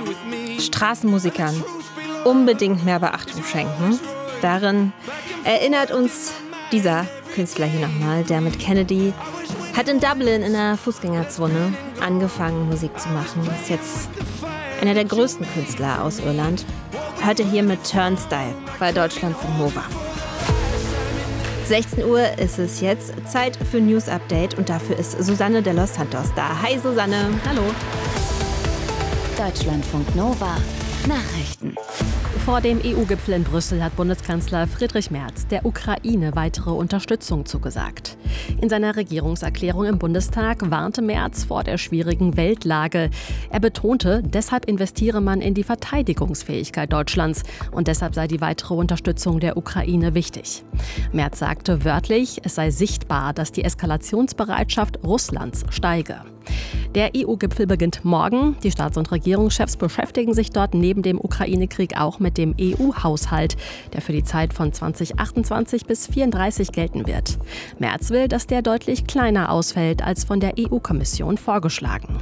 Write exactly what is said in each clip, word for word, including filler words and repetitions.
Straßenmusikern unbedingt mehr Beachtung schenken. Darin erinnert uns dieser Künstler hier nochmal, der mit Kennedy hat in Dublin in einer Fußgängerzone angefangen, Musik zu machen. Ist jetzt einer der größten Künstler aus Irland. Hört ihr hier mit Turnstile bei Deutschlandfunk Nova. sechzehn Uhr ist es jetzt, Zeit für News Update und dafür ist Susanne de los Santos da. Hi Susanne. Hallo. Deutschlandfunk Nova Nachrichten. Vor dem E U-Gipfel in Brüssel hat Bundeskanzler Friedrich Merz der Ukraine weitere Unterstützung zugesagt. In seiner Regierungserklärung im Bundestag warnte Merz vor der schwierigen Weltlage. Er betonte, deshalb investiere man in die Verteidigungsfähigkeit Deutschlands und deshalb sei die weitere Unterstützung der Ukraine wichtig. Merz sagte wörtlich, es sei sichtbar, dass die Eskalationsbereitschaft Russlands steige. Der E U-Gipfel beginnt morgen. Die Staats- und Regierungschefs beschäftigen sich dort neben dem Ukraine-Krieg auch mit dem E U-Haushalt, der für die Zeit von zwanzig achtundzwanzig bis vierunddreißig gelten wird. Merz will, dass der deutlich kleiner ausfällt als von der E U-Kommission vorgeschlagen.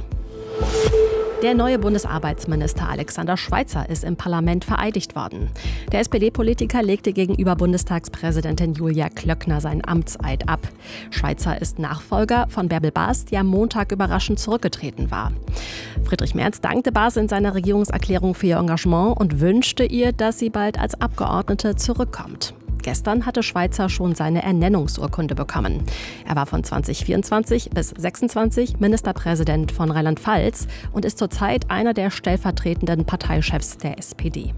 Der neue Bundesarbeitsminister Alexander Schweitzer ist im Parlament vereidigt worden. Der S P D-Politiker legte gegenüber Bundestagspräsidentin Julia Klöckner seinen Amtseid ab. Schweitzer ist Nachfolger von Bärbel Baas, die am Montag überraschend zurückgetreten war. Friedrich Merz dankte Baas in seiner Regierungserklärung für ihr Engagement und wünschte ihr, dass sie bald als Abgeordnete zurückkommt. Gestern hatte Schweitzer schon seine Ernennungsurkunde bekommen. Er war von zwanzig vierundzwanzig bis sechsundzwanzig Ministerpräsident von Rheinland-Pfalz und ist zurzeit einer der stellvertretenden Parteichefs der S P D.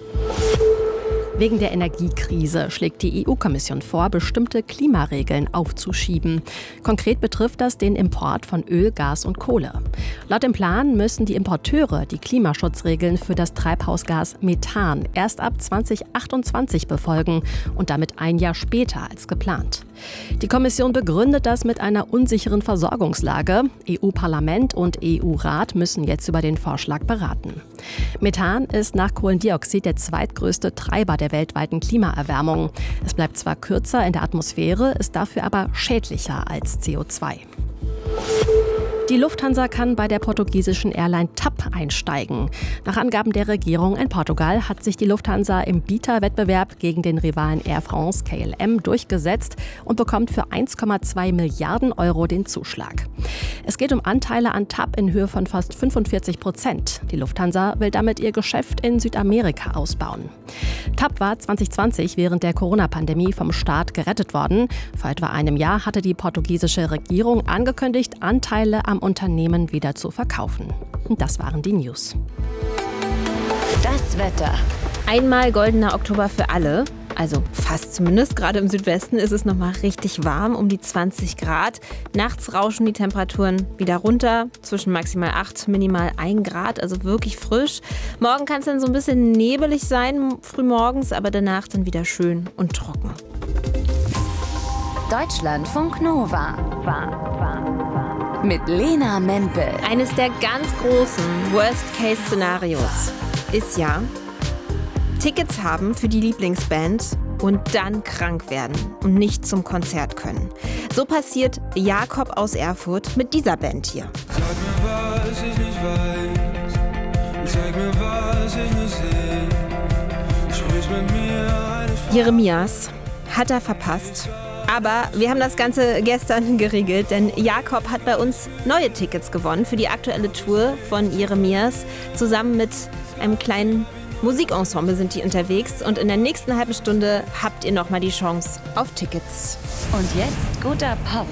Wegen der Energiekrise schlägt die E U-Kommission vor, bestimmte Klimaregeln aufzuschieben. Konkret betrifft das den Import von Öl, Gas und Kohle. Laut dem Plan müssen die Importeure die Klimaschutzregeln für das Treibhausgas Methan erst ab zwanzig achtundzwanzig befolgen und damit ein Jahr später als geplant. Die Kommission begründet das mit einer unsicheren Versorgungslage. E U-Parlament und E U-Rat müssen jetzt über den Vorschlag beraten. Methan ist nach Kohlendioxid der zweitgrößte Treiber der weltweiten Klimaerwärmung. Es bleibt zwar kürzer in der Atmosphäre, ist dafür aber schädlicher als C O zwei. Die Lufthansa kann bei der portugiesischen Airline T A P einsteigen. Nach Angaben der Regierung in Portugal hat sich die Lufthansa im Bieterwettbewerb gegen den Rivalen Air France K L M durchgesetzt und bekommt für eins Komma zwei Milliarden Euro den Zuschlag. Es geht um Anteile an T A P in Höhe von fast fünfundvierzig Prozent. Die Lufthansa will damit ihr Geschäft in Südamerika ausbauen. T A P war zwanzig zwanzig während der Corona-Pandemie vom Staat gerettet worden. Vor etwa einem Jahr hatte die portugiesische Regierung angekündigt, Anteile am Unternehmen wieder zu verkaufen. Und das waren die News. Das Wetter. Einmal goldener Oktober für alle. Also fast zumindest. Gerade im Südwesten ist es nochmal richtig warm, um die zwanzig Grad. Nachts rauschen die Temperaturen wieder runter, zwischen maximal acht, minimal ein Grad, also wirklich frisch. Morgen kann es dann so ein bisschen nebelig sein, frühmorgens, aber danach dann wieder schön und trocken. Deutschlandfunk Nova. War, war, war. Mit Lena Mempel. Eines der ganz großen Worst-Case-Szenarios ist ja, Tickets haben für die Lieblingsband und dann krank werden und nicht zum Konzert können. So passiert Jakob aus Erfurt mit dieser Band hier. Sag mir, was ich nicht weiß. Sag mir, was ich nicht sehe. Sprich mit mir. Jeremias hat er verpasst. Aber wir haben das Ganze gestern geregelt, denn Jakob hat bei uns neue Tickets gewonnen für die aktuelle Tour von Jeremias. Zusammen mit einem kleinen Musikensemble sind die unterwegs und in der nächsten halben Stunde habt ihr nochmal die Chance auf Tickets. Und jetzt guter Pop.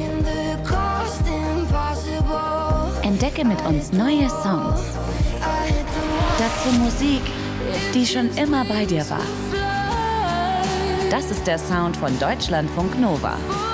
Entdecke mit uns neue Songs. Dazu Musik, die schon immer bei dir war. Das ist der Sound von Deutschlandfunk Nova.